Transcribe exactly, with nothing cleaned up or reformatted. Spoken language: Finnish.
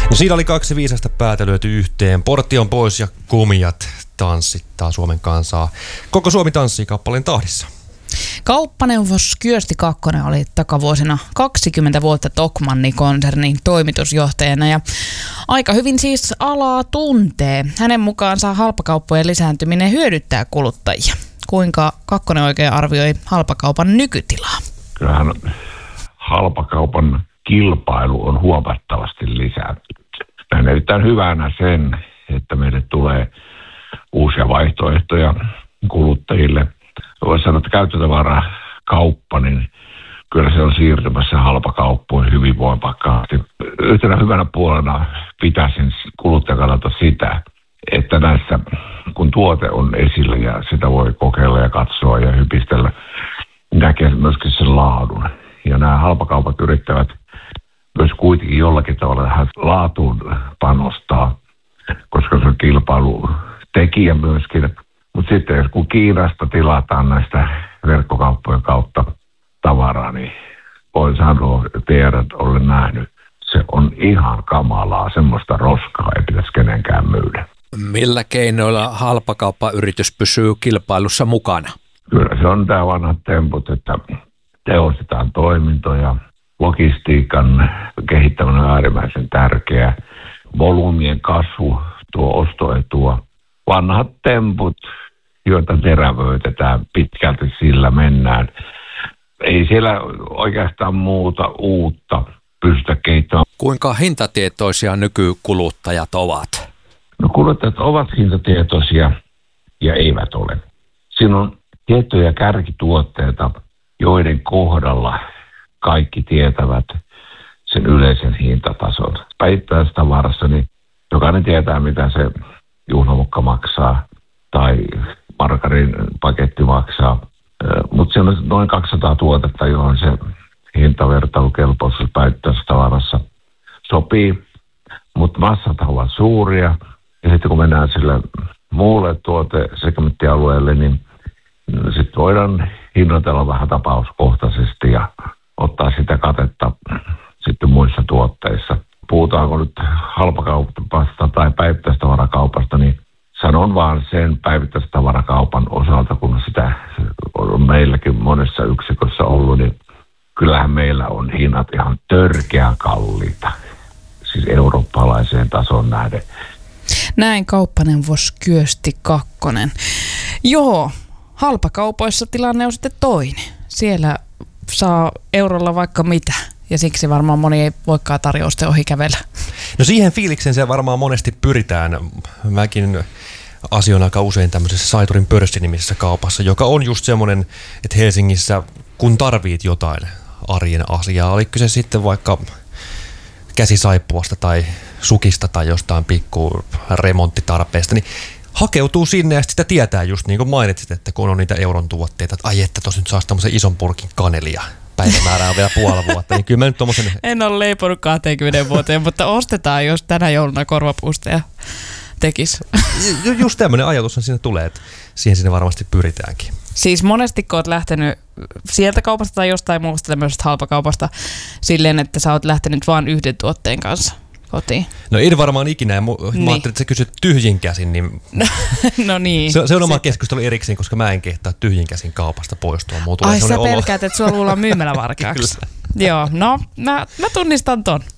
No siinä oli kaksi viisasta päätä lyöty yhteen. Portti on pois ja kumiat tanssittaa Suomen kansaa. Koko Suomi tanssii kappaleen tahdissa. Kauppaneuvos Kyösti Kakkonen oli takavuosina kaksikymmentä vuotta Tokmanni-konsernin toimitusjohtajana ja aika hyvin siis alaa tuntee. Hänen mukaansa halpakauppojen lisääntyminen hyödyttää kuluttajia. Kuinka Kakkonen oikein arvioi halpakaupan nykytilaa? Kyllähän halpakaupan kilpailu on huomattavasti lisääntynyt. Näen erittäin hyvänä sen, että meille tulee uusia vaihtoehtoja kuluttajille. Voisi sanoa, että käyttötavarakauppa, niin kyllä se on siirtymässä halpakauppoihin hyvin voimakkaasti. Yhtenä hyvänä puolena pitäisin kuluttajan kannalta sitä, että näissä, kun tuote on esillä ja sitä voi kokeilla ja katsoa ja hypistellä, näkee myöskin sen laadun. Ja nämä halpakaupat yrittävät myös kuitenkin jollakin tavalla tähän laatuun panostaa, koska se on kilpailutekijä myöskin. Mutta sitten kun Kiinasta tilataan näistä verkkokauppojen kautta tavaraa, niin voin sanoa, että tiedät, olen nähnyt, se on ihan kamalaa, semmoista roskaa ei pitäisi kenenkään myydä. Millä keinoilla halpakauppayritys pysyy kilpailussa mukana? Kyllä se on tämä vanhat temput, että tehostetaan toimintoja, logistiikan kehittäminen on äärimmäisen tärkeä, volyymien kasvu tuo ostoetua, vanhat temput, joita terävöitetään pitkälti, sillä mennään. Ei siellä oikeastaan muuta uutta pystytä kehittämään. Kuinka hintatietoisia nykykuluttajat ovat? No kuluttajat ovat hintatietoisia ja eivät ole. Siinä on tiettyjä kärkituotteita, joiden kohdalla kaikki tietävät sen yleisen hintatason. Päivittäistavarassa niin jokainen tietää, mitä se juhnamukka maksaa tai margarin paketti maksaa. Mutta siellä on noin kaksisataa tuotetta, johon se hintavertailukelpoisuus päivittäistavarassa sopii. Mutta massat ovat suuria. Ja sitten kun mennään sille muulle tuotesegmenttialueelle, niin sitten voidaan hinnoitella vähän tapauskohtaisesti ja ottaa sitä katetta sitten muissa tuotteissa. Puhutaanko nyt halpakaupasta tai päivittäistavarakaupasta, niin sanon vaan sen päivittäistavarakaupan osalta, kun sitä on meilläkin monessa yksikössä ollut, niin kyllähän meillä on hinnat ihan törkeän kalliita, siis eurooppalaiseen tason nähden. Näin kauppaneuvos Kyösti Kakkonen. Joo, halpakaupoissa tilanne on sitten toinen. Siellä saa eurolla vaikka mitä. Ja siksi varmaan moni ei voikaan tarjousten ohi kävellä. No siihen fiilikseen se varmaan monesti pyritään. Mäkin asioin aika usein tämmöisessä Saiturin pörssinimisessä kaupassa, joka on just semmoinen, että Helsingissä kun tarvit jotain arjen asiaa, oli kyse sitten vaikka käsisaippuasta tai sukista tai jostain pikku remonttitarpeesta, niin hakeutuu sinne ja sitä tietää just niin kuin mainitsit, että kun on niitä euron tuotteita, että ai että tos nyt saa tämmöisen ison purkin kanelia. Päivämäärä on vielä puoli vuotta, niin kyllä mä nyt tommosen... En ole leiponut kaksikymmentä vuoteen, mutta ostetaan, jos tänä jouluna korvapusteja tekisi. Ju, just tämmöinen ajatushan siinä tulee, että siihen sinne varmasti pyritäänkin. Siis monesti kun oot lähtenyt sieltä kaupasta tai jostain muusta tämmöisestä halpakaupasta silleen, että sä oot lähtenyt vaan yhden tuotteen kanssa kotiin. No ei varmaan ikinä. Mä niin. ajattelin, että sä kysyt tyhjin käsin, niin... No niin. Se, se on oma keskustelu erikseen, koska mä en kehtaa tyhjin käsin kaupasta poistua. Ai sä pelkäät, että sua luullaan myymälävarkaaksi. Joo, no mä, mä tunnistan ton.